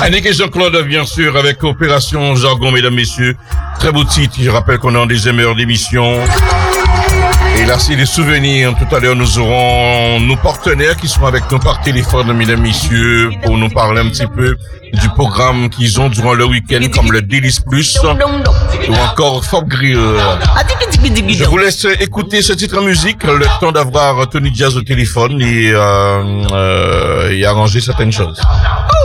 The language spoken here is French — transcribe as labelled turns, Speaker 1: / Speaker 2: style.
Speaker 1: Annick et Jean-Claude, bien sûr, avec Opération Jargon, mesdames, messieurs. Très beau titre. Je rappelle qu'on est en deuxième heure d'émission. Et là, c'est des souvenirs. Tout à l'heure, nous aurons nos partenaires qui seront avec nous par téléphone, mesdames, messieurs, pour nous parler un petit peu du programme qu'ils ont durant le week-end, comme le Délice Plus ou encore Fort Grill. Je vous laisse écouter ce titre en musique, le temps d'avoir Tony Diaz au téléphone et arranger certaines choses.